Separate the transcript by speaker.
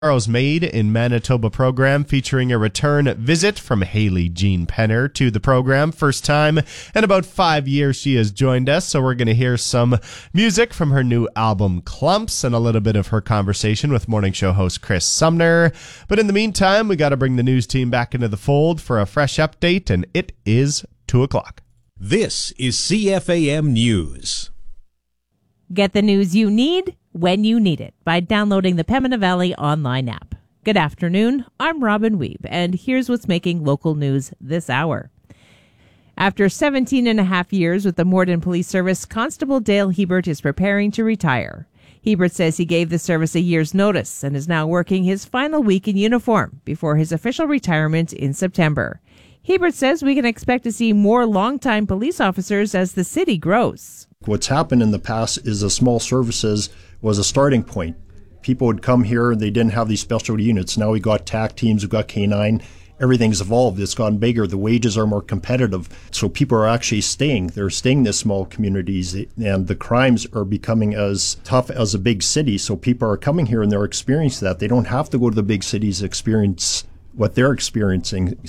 Speaker 1: Tomorrow's Made in Manitoba program featuring a return visit from Haley Jean Penner to the program. First time in about 5 years she has joined us, so we're going to hear some music from her new album Clumps and a little bit of her conversation with morning show host Chris Sumner. But in the meantime, we got to bring the news team back into the fold for a fresh update, and it is 2 o'clock.
Speaker 2: This is CFAM News.
Speaker 3: Get the news you need when you need it by downloading the Pembina Valley online app. Good afternoon, I'm Robin Weeb, and here's what's making local news this hour. After 17 and a half years with the Morden Police Service, Constable Dale Hebert is preparing to retire. Hebert says he gave the service a year's notice and is now working his final week in uniform before his official retirement in September. Hebert says we can expect to see more longtime police officers as the city grows.
Speaker 4: What's happened in the past is the small services was a starting point. People would come here and they didn't have these specialty units. Now we got TAC teams, we've got K9. Everything's evolved. It's gotten bigger. The wages are more competitive. So people are actually staying. They're staying in the small communities, and the crimes are becoming as tough as a big city. So people are coming here and they're experiencing that. They don't have to go to the big cities to experience what they're experiencing.